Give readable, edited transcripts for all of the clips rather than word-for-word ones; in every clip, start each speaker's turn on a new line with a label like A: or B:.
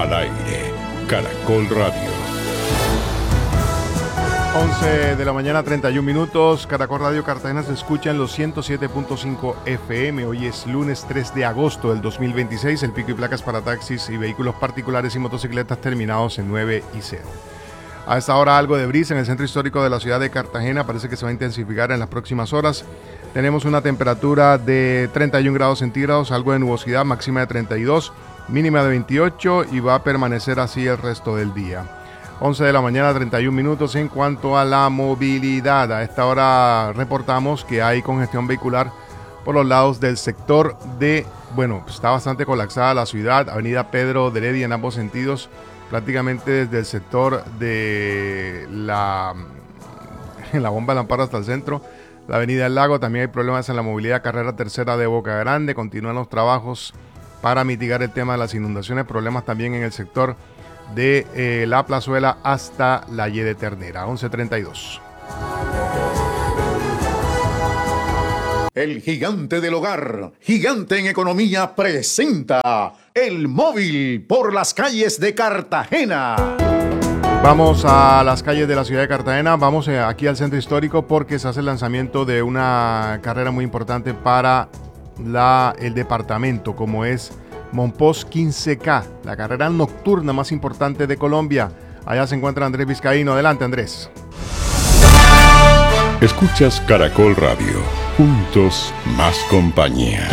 A: Al aire, Caracol Radio.
B: 11 de la mañana, 31 minutos. Caracol Radio Cartagena se escucha en los 107.5 FM. Hoy es lunes 3 de agosto del 2026. El pico y placas para taxis y vehículos particulares y motocicletas terminados en 9 y 0. A esta hora algo de brisa en el centro histórico de la ciudad de Cartagena. Parece que se va a intensificar en las próximas horas. Tenemos una temperatura de 31 grados centígrados, algo de nubosidad, máxima de 32, mínima de 28 y va a permanecer así el resto del día. 11 de la mañana, 31 minutos. En cuanto a la movilidad, a esta hora reportamos que hay congestión vehicular por los lados del sector de, está bastante colapsada la ciudad, avenida Pedro de Heredia en ambos sentidos, prácticamente desde el sector de la Bomba de Amparo hasta el centro, la avenida El Lago. También hay problemas en la movilidad carrera tercera de Boca Grande, continúan los trabajos para mitigar el tema de las inundaciones, problemas también en el sector de la Plazuela hasta la Y de Ternera. 11:32.
C: El gigante del hogar, gigante en economía, presenta El Móvil por las calles de Cartagena.
B: Vamos a las calles de la ciudad de Cartagena, vamos aquí al centro histórico porque se hace el lanzamiento de una carrera muy importante para el departamento, como es Monpós 15K, la carrera nocturna más importante de Colombia. Allá se encuentra Andrés Vizcaíno. Adelante, Andrés.
A: Escuchas Caracol Radio. Juntos, más compañía.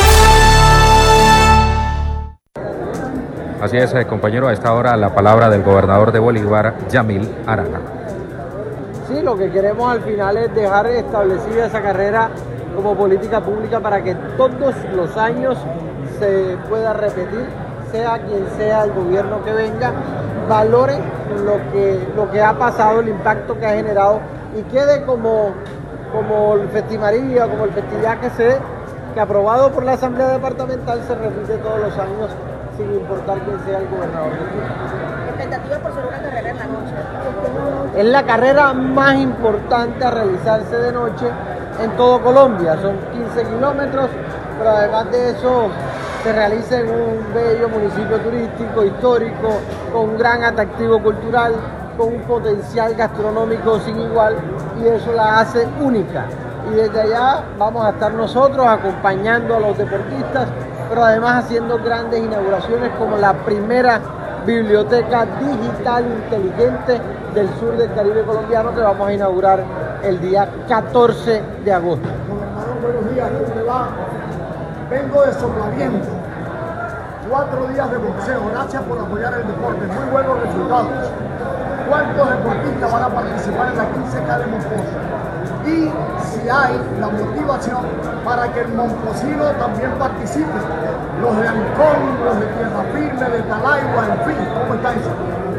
D: Así es, compañero, a esta hora la palabra del gobernador de Bolívar, Yamil Arana.
E: Sí, lo que queremos al final es dejar establecida esa carrera como política pública para que todos los años se pueda repetir, sea quien sea el gobierno que venga, valore lo que ha pasado, el impacto que ha generado y quede como el Festimaría, como el festividad que aprobado por la Asamblea Departamental se repite todos los años sin importar quién sea el gobernador.
F: ¿Expectativa por ser una carrera en la noche?
E: Es la carrera más importante a realizarse de noche en todo Colombia, son 15 kilómetros, pero además de eso se realiza en un bello municipio turístico, histórico, con un gran atractivo cultural, con un potencial gastronómico sin igual, y eso la hace única. Y desde allá vamos a estar nosotros acompañando a los deportistas, pero además haciendo grandes inauguraciones como la primera biblioteca digital inteligente del sur del Caribe colombiano que vamos a inaugurar el día 14 de agosto.
G: Buenos días, ¿cómo te va? Vengo de Soplaviento, 4 días de boxeo, gracias por apoyar el deporte, muy buenos resultados. ¿Cuántos deportistas van a participar en la 15K de Monpós? Y si hay la motivación para que el monposino también participe, los de Ancón, los de Tierra Firme, de Talaigua, en fin, ¿cómo está eso?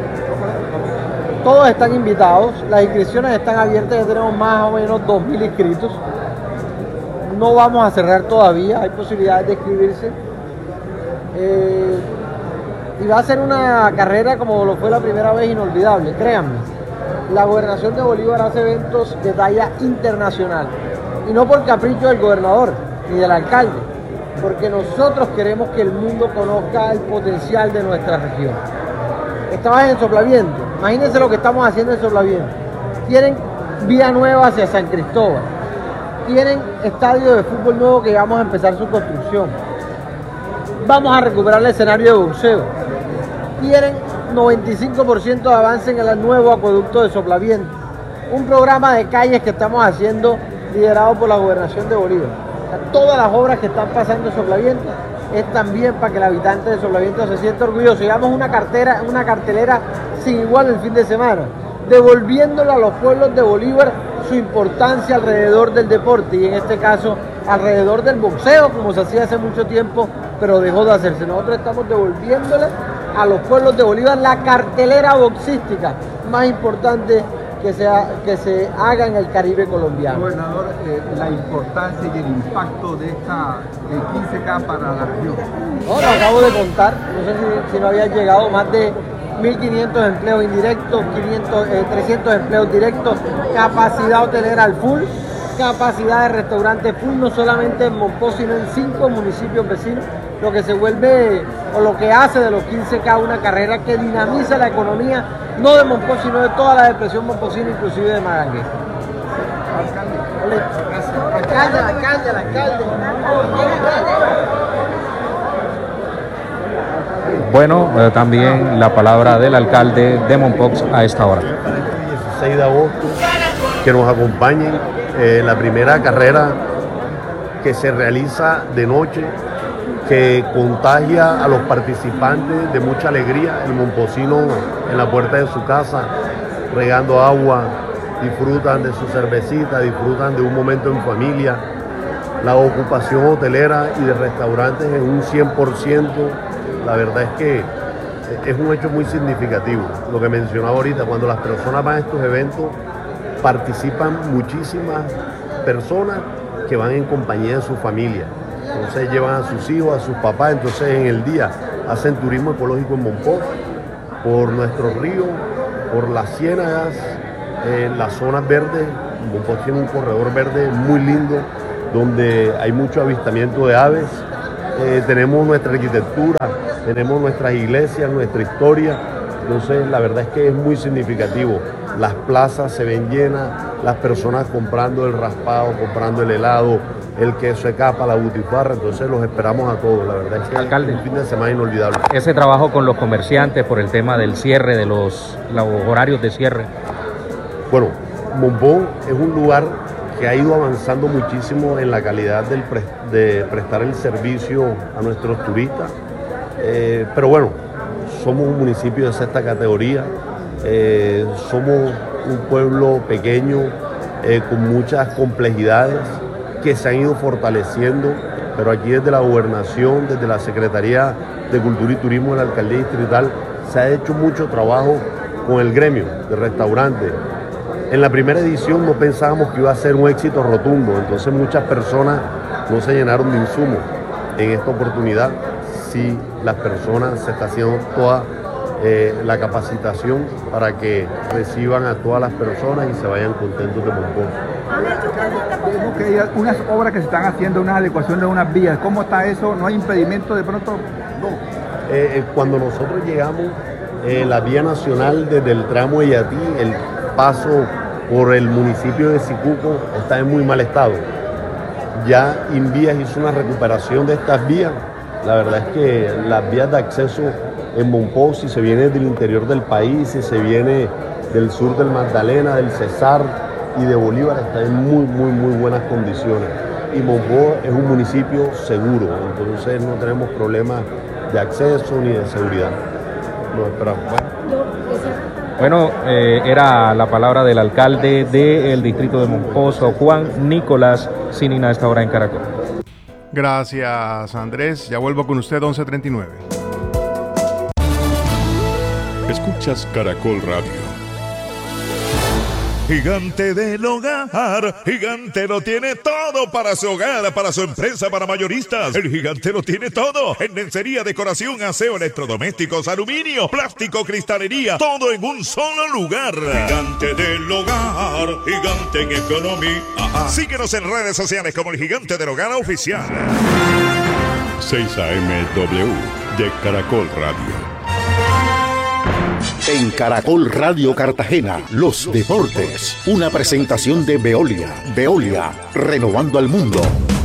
E: Todos están invitados, las inscripciones están abiertas, ya tenemos más o menos 2.000 inscritos. No vamos a cerrar todavía, hay posibilidades de inscribirse. Y va a ser una carrera como lo fue la primera vez, inolvidable, créanme. La gobernación de Bolívar hace eventos de talla internacional. Y no por capricho del gobernador ni del alcalde, porque nosotros queremos que el mundo conozca el potencial de nuestra región. Estabas en Soplaviento, imagínense lo que estamos haciendo en Soplaviento. Tienen vía nueva hacia San Cristóbal. Tienen estadio de fútbol nuevo que vamos a empezar su construcción. Vamos a recuperar el escenario de boxeo. Tienen 95% de avance en el nuevo acueducto de Soplaviento. Un programa de calles que estamos haciendo liderado por la gobernación de Bolívar. O sea, todas las obras que están pasando en Soplaviento es también para que el habitante de Soplaviento se sienta orgulloso. Llevamos una cartelera sin igual el fin de semana, devolviéndole a los pueblos de Bolívar su importancia alrededor del deporte y en este caso alrededor del boxeo, como se hacía hace mucho tiempo, pero dejó de hacerse. Nosotros estamos devolviéndole a los pueblos de Bolívar la cartelera boxística más importante que se haga en el Caribe colombiano.
H: Gobernador, la importancia y el impacto de esta 15K para la región.
E: No, lo acabo de contar, no sé si no había llegado, más de 1.500 empleos indirectos, 300 empleos directos, capacidad hotelera al full, capacidad de restaurante full, no solamente en Monpós, sino en 5 municipios vecinos, lo que se vuelve o lo que hace de los 15K una carrera que dinamiza la economía, no de Monpós, sino de toda la depresión momposina, inclusive de Magangué. Alcalde.
D: Bueno, también la palabra del alcalde de Mompox a esta hora.
I: 16 de agosto, que nos acompañen la primera carrera que se realiza de noche, que contagia a los participantes de mucha alegría. El momposino en la puerta de su casa, regando agua, disfrutan de su cervecita, disfrutan de un momento en familia. La ocupación hotelera y de restaurantes en un 100%. La verdad es que es un hecho muy significativo. Lo que mencionaba ahorita, cuando las personas van a estos eventos, participan muchísimas personas que van en compañía de su familia. Entonces llevan a sus hijos, a sus papás, entonces en el día hacen turismo ecológico en Monpós, por nuestros ríos, por las ciénagas, las zonas verdes. Monpós tiene un corredor verde muy lindo, donde hay mucho avistamiento de aves. Tenemos nuestra arquitectura, tenemos nuestras iglesias, nuestra historia. Entonces la verdad es que es muy significativo. Las plazas se ven llenas, las personas comprando el raspado, comprando el helado, el queso de capa, la butifarra. Entonces los esperamos a todos. La verdad es que
D: alcalde,
I: es un fin de semana inolvidable.
D: Ese trabajo con los comerciantes por el tema del cierre, de los horarios de cierre.
I: Bueno, Monpós es un lugar que ha ido avanzando muchísimo en la calidad de prestar el servicio a nuestros turistas. Pero bueno, somos un municipio de sexta categoría, somos un pueblo pequeño con muchas complejidades que se han ido fortaleciendo, pero aquí desde la gobernación, desde la Secretaría de Cultura y Turismo de la Alcaldía Distrital, se ha hecho mucho trabajo con el gremio de restaurantes. En la primera edición no pensábamos que iba a ser un éxito rotundo, entonces muchas personas no se llenaron de insumos. En esta oportunidad sí, las personas se está haciendo toda la capacitación para que reciban a todas las personas y se vayan contentos de Monpós.
H: Vemos que hay unas obras que se están haciendo, una adecuación de unas vías. ¿Cómo está eso? ¿No hay impedimento de pronto?
I: No. Cuando nosotros llegamos, la vía nacional desde el tramo de Yatí, el paso por el municipio de Sicuco está en muy mal estado. Ya Invías hizo una recuperación de estas vías. La verdad es que las vías de acceso en Monpós, si se viene del interior del país, si se viene del sur del Magdalena, del Cesar y de Bolívar, están en muy buenas condiciones. Y Monpós es un municipio seguro, entonces no tenemos problemas de acceso ni de seguridad. Nos esperamos.
D: Bueno, era la palabra del alcalde del distrito de Monpós, Juan Nicolás Sinina, a esta hora en Caracol.
B: Gracias, Andrés. Ya vuelvo con usted, 11:39.
A: Escuchas Caracol Radio.
J: Gigante del Hogar, Gigante lo tiene todo para su hogar, para su empresa, para mayoristas. El Gigante lo tiene todo, en lencería, decoración, aseo, electrodomésticos, aluminio, plástico, cristalería, todo en un solo lugar. Gigante del Hogar, Gigante en economía. Síguenos en redes sociales como el Gigante del Hogar Oficial.
A: 6 AMW de Caracol Radio.
C: En Caracol Radio Cartagena, los deportes. Una presentación de Veolia. Veolia, renovando al mundo.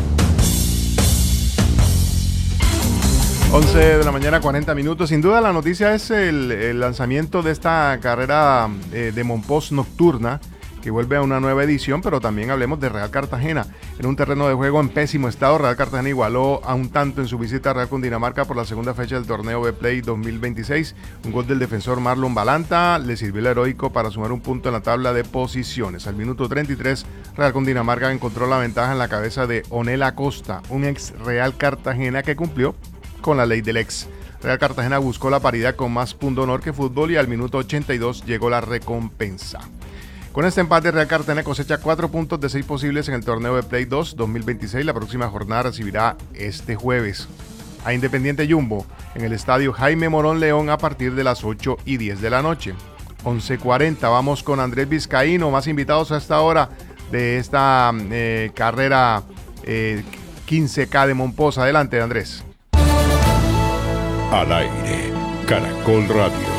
B: 11 de la mañana, 40 minutos. Sin duda la noticia es el lanzamiento de esta carrera de Monpós nocturna, que vuelve a una nueva edición, pero también hablemos de Real Cartagena. En un terreno de juego en pésimo estado, Real Cartagena igualó a un tanto en su visita a Real Cundinamarca por la segunda fecha del torneo B-Play 2026. Un gol del defensor Marlon Balanta le sirvió el heroico para sumar un punto en la tabla de posiciones. Al minuto 33, Real Cundinamarca encontró la ventaja en la cabeza de Onel Acosta, un ex Real Cartagena que cumplió con la ley del ex. Real Cartagena buscó la paridad con más punto honor que fútbol y al minuto 82 llegó la recompensa. Con este empate, Real Cartagena cosecha 4 puntos de 6 posibles en el torneo de Play 2 2026. La próxima jornada recibirá este jueves a Independiente Jumbo en el estadio Jaime Morón León a partir de las 8:10 de la noche. 11:40, vamos con Andrés Vizcaíno, más invitados a esta hora de esta carrera 15K de Monpós. Adelante, Andrés.
A: Al aire, Caracol Radio.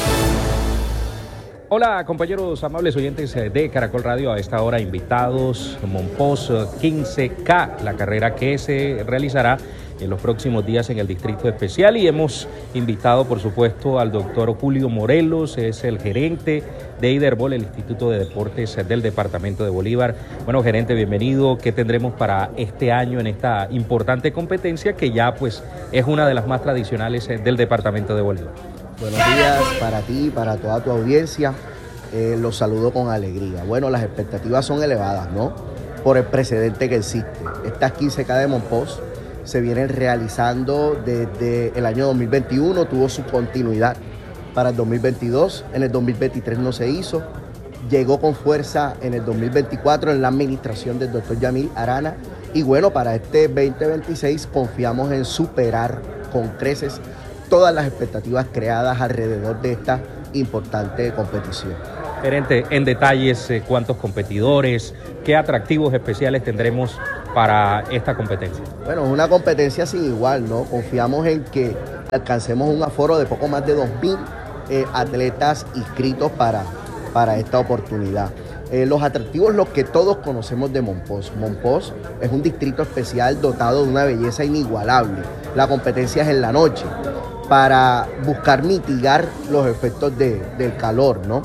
D: Hola compañeros amables oyentes de Caracol Radio, a esta hora invitados, Monpós 15K, la carrera que se realizará en los próximos días en el Distrito Especial, y hemos invitado por supuesto al doctor Julio Morelos, es el gerente de IDERBOL, el Instituto de Deportes del Departamento de Bolívar. Bueno, gerente, bienvenido. ¿Qué tendremos para este año en esta importante competencia que ya pues es una de las más tradicionales del Departamento de Bolívar?
K: Buenos días para ti, para toda tu audiencia. Los saludo con alegría. Bueno, las expectativas son elevadas, ¿no? Por el precedente que existe. Estas 15K de Monpós se vienen realizando desde el año 2021, tuvo su continuidad para el 2022, en el 2023 no se hizo, llegó con fuerza en el 2024 en la administración del doctor Yamil Arana, y bueno, para este 2026 confiamos en superar con creces todas las expectativas creadas alrededor de esta importante competición.
D: Gerente, en detalles, ¿cuántos competidores, qué atractivos especiales tendremos para esta competencia?
K: Bueno, es una competencia sin igual, ¿no? Confiamos en que alcancemos un aforo de poco más de 2.000 atletas inscritos para esta oportunidad. Los atractivos, los que todos conocemos de Monpós. Monpós es un distrito especial dotado de una belleza inigualable. La competencia es en la noche para buscar mitigar los efectos del calor, ¿no?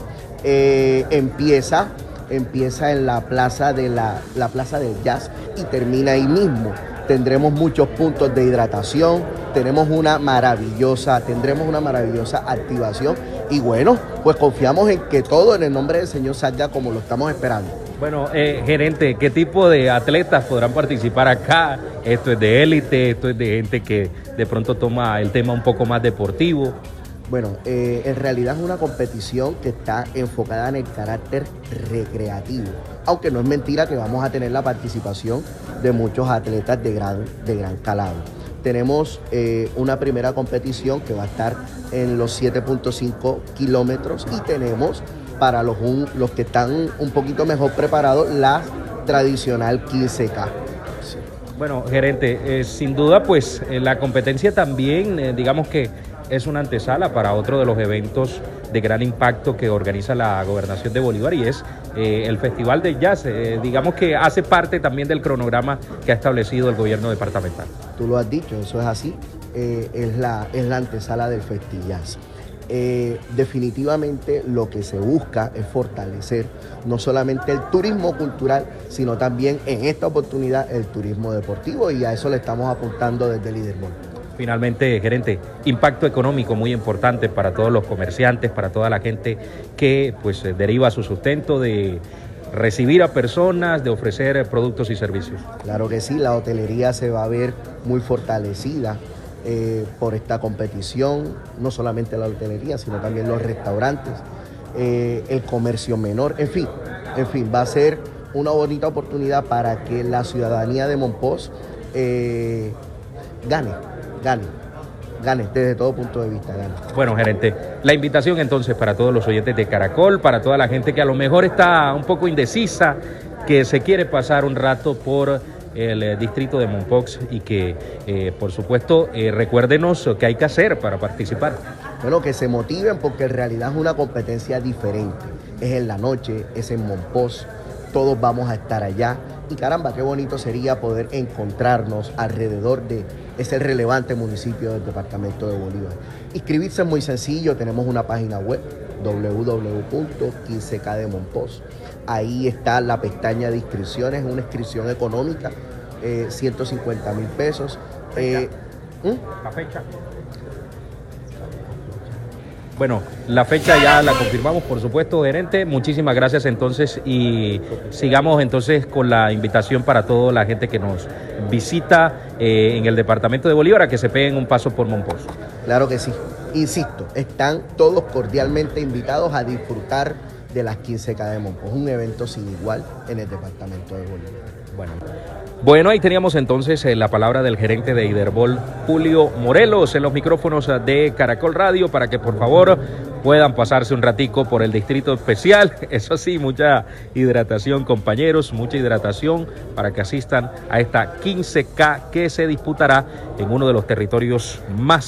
K: Empieza en la plaza la plaza del jazz y termina ahí mismo. Tendremos muchos puntos de hidratación, tendremos una maravillosa activación, y bueno, pues confiamos en que todo en el nombre del Señor salga como lo estamos esperando.
D: Bueno, gerente, ¿qué tipo de atletas podrán participar acá? ¿Esto es de élite? ¿Esto es de gente que de pronto toma el tema un poco más deportivo?
K: Bueno, en realidad es una competición que está enfocada en el carácter recreativo, aunque no es mentira que vamos a tener la participación de muchos atletas de gran calado. Tenemos una primera competición que va a estar en los 7.5 kilómetros, y tenemos para los que están un poquito mejor preparados la tradicional 15K.
D: Sí. Bueno, gerente, sin duda pues la competencia también, digamos que es una antesala para otro de los eventos de gran impacto que organiza la Gobernación de Bolívar, y es el Festival de Jazz. Digamos que hace parte también del cronograma que ha establecido el gobierno departamental.
K: Tú lo has dicho, eso es así, es la antesala del Festillas. Definitivamente lo que se busca es fortalecer no solamente el turismo cultural, sino también en esta oportunidad el turismo deportivo, y a eso le estamos apuntando desde el IDERBOL.
D: Finalmente, gerente, impacto económico muy importante para todos los comerciantes, para toda la gente que pues deriva su sustento de recibir a personas, de ofrecer productos y servicios.
K: Claro que sí, la hotelería se va a ver muy fortalecida por esta competición, no solamente la hotelería, sino también los restaurantes, el comercio menor, en fin, va a ser una bonita oportunidad para que la ciudadanía de Monpós gane desde todo punto de vista.
D: Bueno, gerente, la invitación entonces para todos los oyentes de Caracol, para toda la gente que a lo mejor está un poco indecisa, que se quiere pasar un rato por el distrito de Monpós, y que por supuesto recuérdenos qué hay que hacer para participar.
K: Bueno, que se motiven, porque en realidad es una competencia diferente, es en la noche, es en Monpós, todos vamos a estar allá, y caramba, qué bonito sería poder encontrarnos alrededor de ese relevante municipio del departamento de Bolívar. Inscribirse es muy sencillo, tenemos una página web, www.15K de Monpós. Ahí está la pestaña de inscripciones, una inscripción económica, 150.000 pesos.
D: La fecha. Bueno, la fecha ya la confirmamos, por supuesto, gerente. Muchísimas gracias entonces, y sigamos entonces con la invitación para toda la gente que nos visita en el departamento de Bolívar, a que se peguen un paso por Monpós.
K: Claro que sí. Insisto, están todos cordialmente invitados a disfrutar de las 15K de Monpós, un evento sin igual en el departamento de Bolívar.
D: Bueno, ahí teníamos entonces la palabra del gerente de IDERBOL, Julio Morelos, en los micrófonos de Caracol Radio, para que por favor puedan pasarse un ratico por el distrito especial. Eso sí, mucha hidratación, compañeros, mucha hidratación para que asistan a esta 15K que se disputará en uno de los territorios más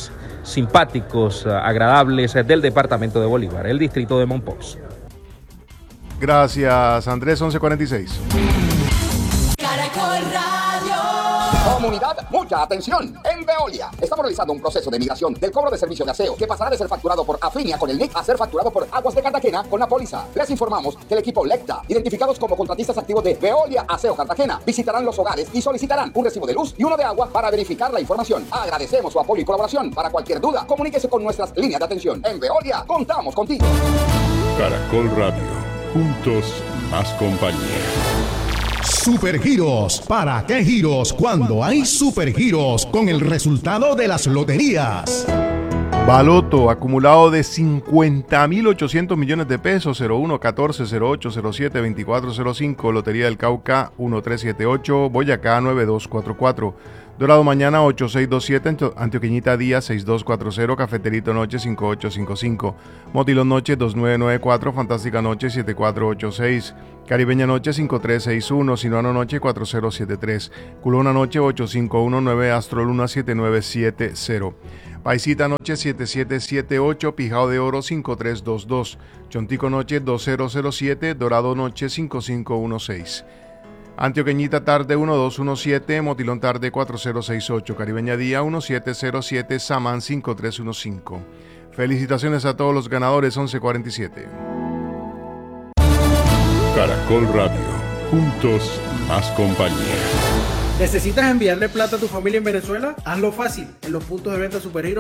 D: simpáticos, agradables del departamento de Bolívar, el distrito de Mompox.
B: Gracias, Andrés. 11:46.
L: Caracol Radio.
M: Comunidad, mucha atención. En Veolia estamos realizando un proceso de migración del cobro de servicio de aseo que pasará de ser facturado por Afinia con el NIC a ser facturado por Aguas de Cartagena con la póliza. Les informamos que el equipo Lecta, identificados como contratistas activos de Veolia Aseo Cartagena, visitarán los hogares y solicitarán un recibo de luz y uno de agua para verificar la información. Agradecemos su apoyo y colaboración. Para cualquier duda, comuníquese con nuestras líneas de atención. En Veolia, contamos contigo.
A: Caracol Radio. Juntos, más compañía.
C: Supergiros. ¿Para qué giros cuando hay supergiros con el resultado de las loterías?
B: Baloto, acumulado de 50.800 millones de pesos, 01, 14, 08, 07, 24, 05, Lotería del Cauca, 1378, Boyacá, 9244, Dorado Mañana, 8627, Antioqueñita Día, 6240, Cafeterito Noche, 5855, Motilón Noche, 2994, Fantástica Noche, 7486, Caribeña Noche, 5361, Sinuano Noche, 4073, Culona Noche, 8519, Astro Luna, 7970. Paisita Noche 7778, Pijao de Oro 5322, Chontico Noche 2007, Dorado Noche 5516. Antioqueñita Tarde 1217, Motilón Tarde 4068, Caribeña Día 1707, Samán 5315. Felicitaciones a todos los ganadores. 1147.
A: Caracol Radio. Juntos, más compañía.
N: ¿Necesitas enviarle plata a tu familia en Venezuela? Hazlo fácil en los puntos de venta Supergiros